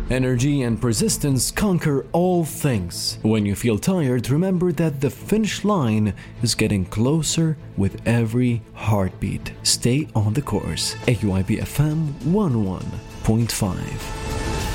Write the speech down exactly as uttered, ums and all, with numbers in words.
Energy and persistence conquer all things. When you feel tired, remember that the finish line is getting closer with every heartbeat. Stay on the course. A U I B F M one oh one point five.